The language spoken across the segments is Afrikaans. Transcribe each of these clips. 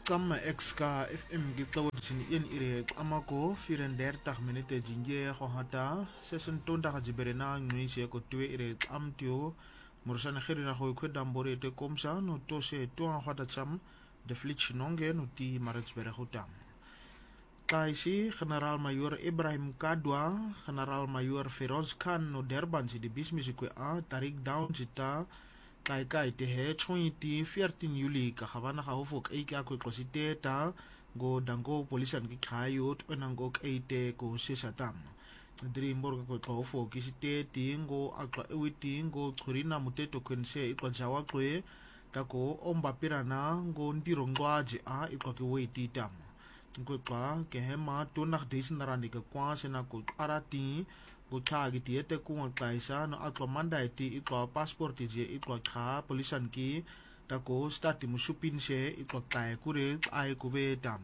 Kama XK FM gixawuthini ire amago 34 minute jinje khohata 26 jiberena ngwisi ko twe ire amtio mursana khirina go kwedambore te komsa no tose to hata cham de flitch nonge no ti maratsbere gotam Kaisi General Mayor Ibrahim Kadwa General Mayor Feroz Khan no Durban si di bismisi ko a tarik down sita kai te he choi ti 14 Juli ka khabana ga hofok e ka ko klosite ta go dango polisan ki khayot onango eite ko sisatam dream borga ko hofok ki site tingo akla ewitingo churina muteto kwense ikwa jawa kwe ta ko omba pirana go ndiro ngwaje a ikwa ki weiti tam ko kwa ke hema to nak disenarani ka kwa sena ko arati go tagi tiete ku ngaisa no atlo mandai ti itlo passport je itlo kha polisan ki ta ko stati musupin se itlo kai kure ai ku betam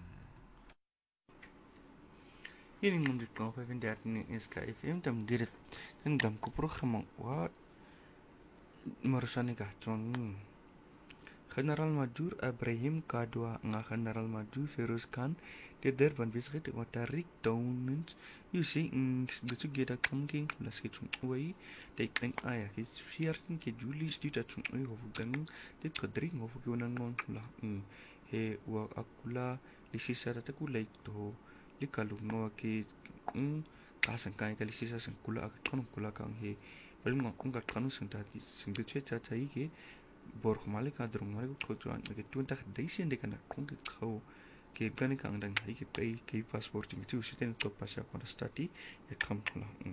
Ini mundit ko pa vindat ni SKFM tam diret dam ko program wa marusani ka tron General Major Ibrahim Kadwa nga General Major Feroz Khan de Durban bisgit wa tarik downens you see the together coming las kitchen way they think aya is 14 ke Juli stuut at of gang dit ko dring of ko nan non la he wa akula lisisa ta ku like to likalu no ke kasan kai ka lisisa san kula ak kula kang he bal ngak kung ka kanu san ta sing de cha cha ke borg malika drong malika kotuan ke 20 days de kana kung ko ke kan kang dang hi ke paspoort ding toe sit en tot pas ja kon stati het kom lang.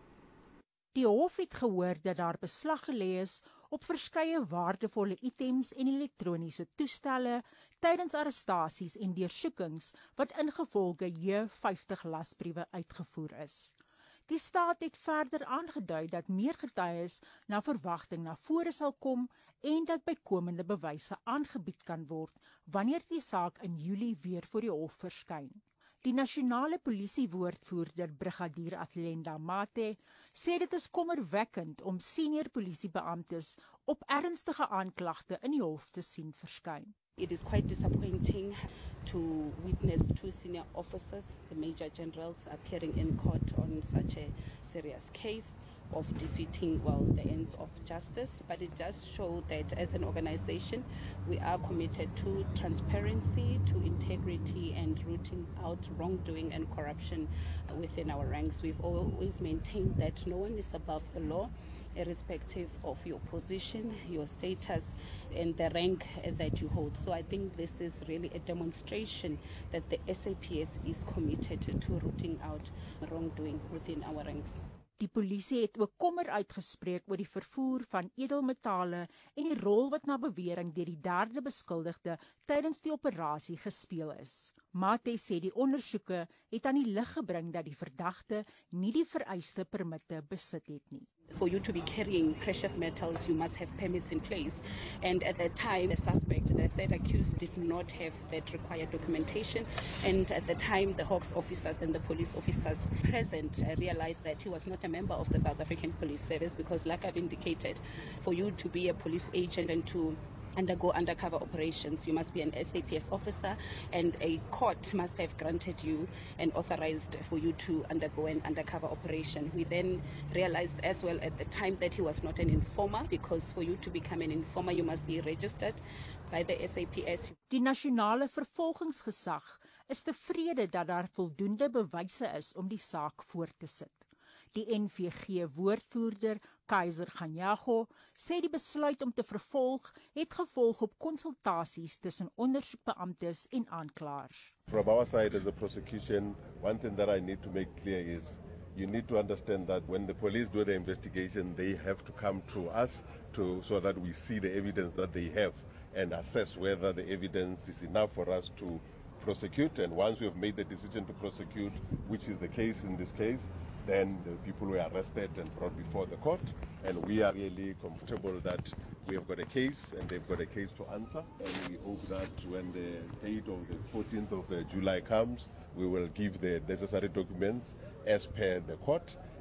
Die hof het gehoor dat daar beslag gelê is op verskeie waardevolle items en elektroniese toestelle tydens arrestasies en deursoekings wat ingevolge J50 lasbriewe uitgevoer is. Die staat het verder aangedui dat meer getuies na verwagting na vore sal kom en dat bykomende bewyse aangebied kan word wanneer die saak in Julie weer voor die hof verskyn. Die nasionale polisiewoordvoerder Brigadier Athlenda Mate sê dit is kommerwekkend om senior polisiebeamptes op ernstige aanklagte in die hof te sien verskyn. It is quite disappointing to witness two senior officers, the Major Generals, appearing in court on such a serious case of defeating, the ends of justice. But it does show that as an organization, we are committed to transparency, to integrity, and rooting out wrongdoing and corruption within our ranks. We've always maintained that no one is above the law, irrespective of your position, your status, and the rank that you hold. So I think this is really a demonstration that the SAPS is committed to rooting out wrongdoing within our ranks. Die polisie het ook kommer uitgespreek oor die vervoer van edelmetale en die rol wat na bewering deur die derde beskuldigde tydens die operasie gespeel is. Mate sê die ondersoeke het aan die lig gebring dat die verdagte nie die vereiste permitte besit het nie. For you to be carrying precious metals, you must have permits in place. And at that time, the suspect, the third accused, did not have that required documentation. And at the time, the Hawks officers and the police officers present realized that he was not a member of the South African Police Service because, like I've indicated, for you to be a police agent and to undergo undercover operations, you must be an SAPS officer, and a court must have granted you and authorized for you to undergo an undercover operation. We then realized as well at the time that he was not an informer, because for you to become an informer, you must be registered by the SAPS. Die nasionale vervolgingsgesag is tevrede dat daar voldoende bewyse is om die saak voort te sit. Die NVG-woordvoerder Kaiser Ganyago sê die besluit om te vervolg het gevolg op konsultasies tussen ondersoekbeamptes en aanklaers. From our side as a prosecution, one thing that I need to make clear is you need to understand that when the police do the investigation, they have to come to us so that we see the evidence that they have and assess whether the evidence is enough for us to prosecute. And once we have made the decision to prosecute, which is the case in this case, then the people were arrested and brought before the court, and we are really comfortable that we have got a case and they've got a case to answer, and we hope that when the date of the 14th of July comes, we will give the necessary documents as per the court,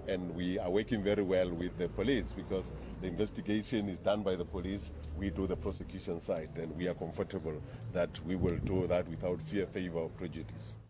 and we are working very well with the police because the investigation is done by the police. We do the prosecution side, and we are comfortable that we will do that without fear, favor, or prejudice.